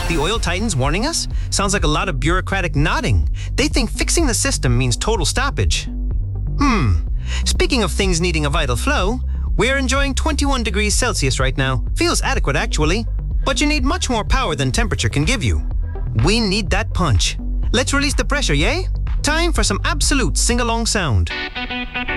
The oil titans warning us? Sounds like a lot of bureaucratic nodding. They think fixing the system means total stoppage. Speaking of things needing a vital flow, we're enjoying 21 degrees Celsius right now. Feels adequate, actually. But you need much more power than temperature can give you. We need that punch. Let's release the pressure, yay? Time for some absolute sing-along sound.